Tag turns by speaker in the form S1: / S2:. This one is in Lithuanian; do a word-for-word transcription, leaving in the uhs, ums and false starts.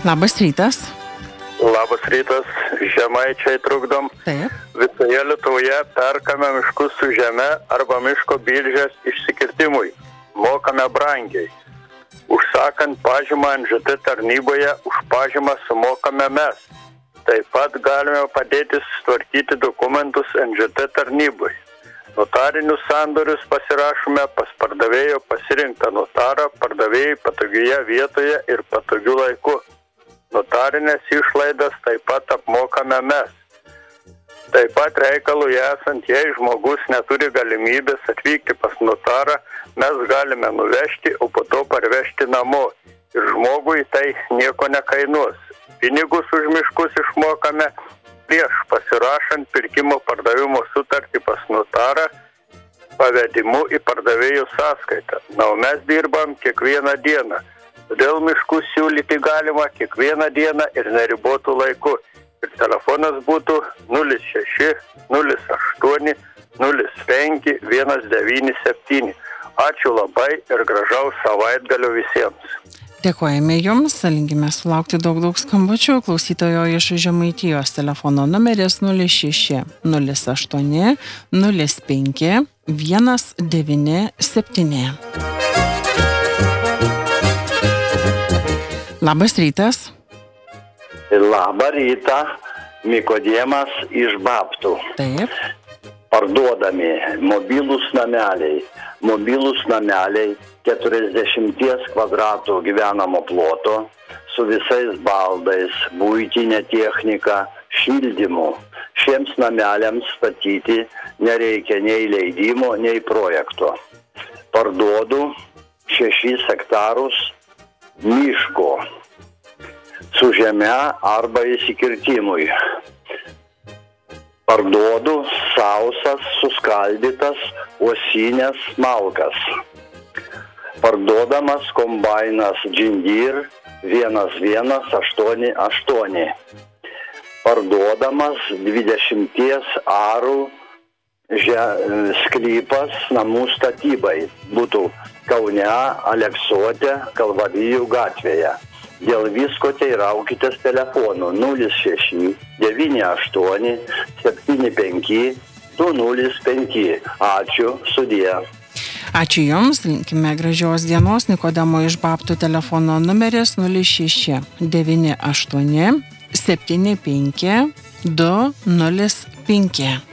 S1: Labas rytas.
S2: Labas rytas, žemaičiai trukdom.
S1: Taip.
S2: Visoje Lietuvoje perkame miškus su žeme arba miško biržės išsikirtimui. Mokame brangiai. Užsakant pažymą N Ž T tarnyboje, už pažymą sumokame mes. Taip pat galime padėti sutvarkyti dokumentus N Ž T tarnybai. Notarinius sandorius pasirašome pas pardavėjo pasirinktą notarą pardavėjai patogioje vietoje ir patogiu laiku. Notarinės išlaidas taip pat apmokame mes. Taip pat reikalui esant, jei žmogus neturi galimybės atvykti pas notarą, mes galime nuvežti, o po to parvežti namo. Ir žmogui tai nieko nekainuos. Pinigus už miškus išmokame prieš pasirašant pirkimo pardavimo sutartį pas notarą pavedimu į pardavėjo sąskaitą. Na, o mes dirbam kiekvieną dieną. Todėl miškus siūlyti galima kiekvieną dieną ir neribotų laiku. Ir telefonas būtų nulis šeši nulis aštuoni nulis penki vienas devyni septyni. Ačiū labai ir gražaus savaitgalio visiems.
S1: Dėkojame Jums, linkime sulaukti daug daug skambučių. Klausytojo iš Žemaitijos telefono numeris nulis šeši nulis aštuoni nulis penki vienas devyni septyni. Labas rytas.
S3: Labą rytą, Nikodiemas iš Babtų.
S1: Taip.
S3: Parduodami mobilūs nameliai. Mobilūs nameliai keturiasdešimties kvadratų gyvenamo ploto su visais baldais, buitinė technika, šildymu. Šiems nameliams statyti nereikia nei leidimo, nei projekto. Parduodu šešis hektarus miško su žeme arba įsikirtimui. Parduodu sausas suskaldytas uosinės malkas. Parduodamas kombainas John Deere vienas vienas aštuoni aštuoni. Parduodamas dvidešimties arų že- sklypas namų statybai. Būtų Kaune, Aleksote, Kalvarijų gatvėje. Dėl visko teiraukitės telefonu nulis šeši devyni aštuoni septyni penki du nulis penki. Ačiū, sudie.
S1: Ačiū Jums, linkime gražios dienos. Nikodemo iš Babtų telefono numeris nulis šeši devyni aštuoni septyni penki du nulis penki.